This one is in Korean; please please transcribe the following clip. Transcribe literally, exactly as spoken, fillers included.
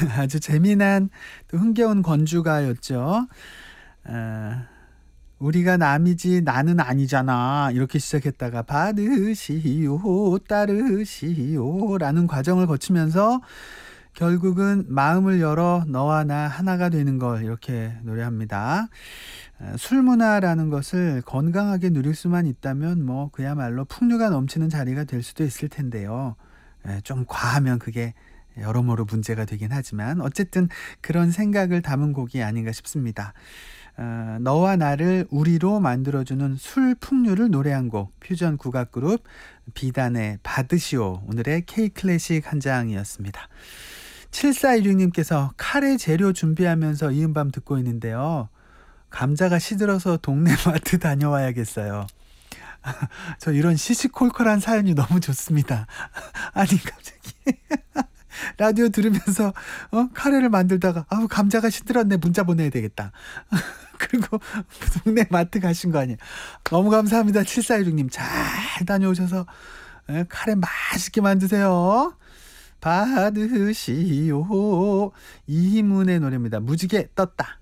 아주 재미난 또 흥겨운 건주가였죠. 아, 우리가 남이지 나는 아니잖아 이렇게 시작했다가 받으시오 따르시오 라는 과정을 거치면서 결국은 마음을 열어 너와 나 하나가 되는 걸 이렇게 노래합니다. 아, 술 문화라는 것을 건강하게 누릴 수만 있다면 뭐 그야말로 풍류가 넘치는 자리가 될 수도 있을 텐데요. 예, 좀 과하면 그게 여러모로 문제가 되긴 하지만 어쨌든 그런 생각을 담은 곡이 아닌가 싶습니다. 어, 너와 나를 우리로 만들어주는 술 풍류를 노래한 곡 퓨전 국악그룹 비단의 받으시오 오늘의 K클래식 한 장이었습니다. 칠사이육님께서 카레 재료 준비하면서 이은밤 듣고 있는데요. 감자가 시들어서 동네 마트 다녀와야겠어요. 저 이런 시시콜콜한 사연이 너무 좋습니다. 아니 갑자기 라디오 들으면서 어? 카레를 만들다가 아우 감자가 시들었네 문자 보내야 되겠다. 그리고 동네 마트 가신 거 아니에요. 너무 감사합니다. 칠사이육님 잘 다녀오셔서 에, 카레 맛있게 만드세요. 받으시오. 이희문의 노래입니다. 무지개 떴다.